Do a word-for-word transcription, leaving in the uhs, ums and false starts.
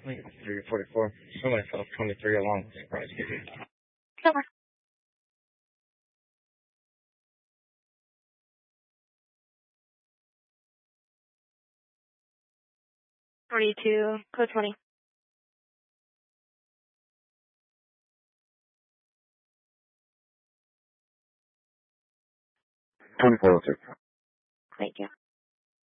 Wait, three forty-four. Show myself twenty-three along. Surprise. Silver. forty-two, code twenty. twenty-four oh two. Thank you.